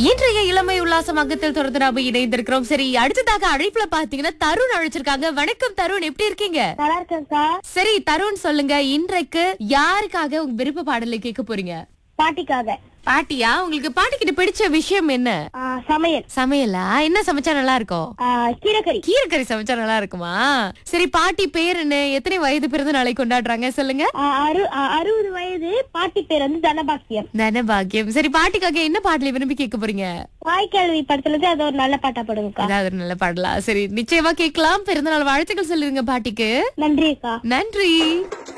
இன்றைய இளமை உல்லாச மங்கத்தில் தொடர்ந்து நாம இணைந்திருக்கிறோம். சரி, அடுத்ததாக அழைப்புல பாத்தீங்கன்னா தருண் அழைச்சிருக்காங்க. வணக்கம் தருண், எப்படி இருக்கீங்க? நல்லா இருக்கேன்க்கா. சரி தருண், சொல்லுங்க, இன்றைக்கு யாருக்காக உங்க விருப்ப பாடலை கேட்க போறீங்க? பாட்டிக்காக. பாட்டியா? உங்களுக்கு பாட்டிக்கிட்ட பிடிச்ச விஷயம் என்ன? சமையல். சமையலா? என்ன சமைச்சா நல்லா இருக்கும்? கீரைக்கறி. கீரைக்கறி சமைச்சா நல்லா இருக்குமா? சரி, பாட்டி பேர் என்ன? எத்தனை வயது பிறந்த நாளை கொண்டாடுறாங்க சொல்லுங்க. 60 வயது. பாட்டி பேர் வந்து தனபாக்கியம். தனபாக்கியம். சரி, பாட்டிக்காக என்ன பாடலை விரும்பி கேட்க போறீங்க? வாய்க்கால்வி படத்துல இருந்து அது ஒரு நல்ல பாட்டா போடுங்கக்கா. அதாவது ஒரு நல்ல பாடலா? சரி, நிச்சயமா கேட்கலாம். பிறந்த நாள் வாழ்த்துக்கள் சொல்லிருங்க பாட்டிக்கு. நன்றி அக்கா. நன்றி.